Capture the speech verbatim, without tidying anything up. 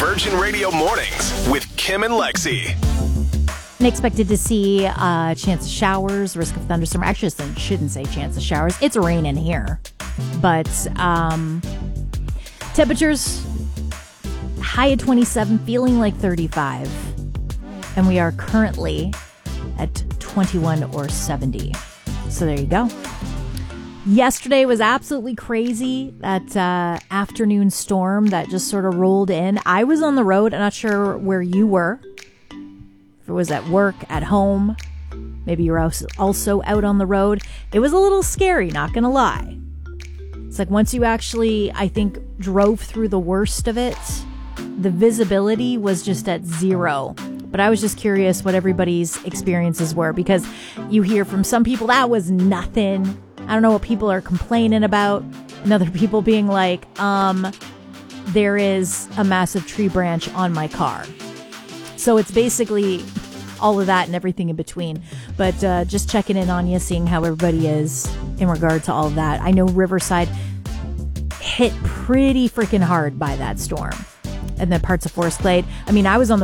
Virgin Radio Mornings with Kim and Lexi. And expected to see a uh, chance of showers, risk of thunderstorm. Actually, I shouldn't say chance of showers. It's raining here. But um, temperatures, high at twenty-seven, feeling like thirty-five. And we are currently at twenty-one or seventy. So there you go. Yesterday was absolutely crazy. That uh, afternoon storm that just sort of rolled in. I was on the road. I'm not sure where you were. If it was at work, at home, maybe you were also out on the road. It was a little scary, not gonna lie. It's like once you actually, I think, drove through the worst of it, the visibility was just at zero. But I was just curious what everybody's experiences were, because you hear from some people that was nothing. I don't know what people are complaining about. And other people being like, um, there is a massive tree branch on my car. So it's basically all of that and everything in between. But uh, just checking in on you, seeing how everybody is in regard to all of that. I know Riverside hit pretty freaking hard by that storm. And then parts of Forest Glade. I mean, I was on the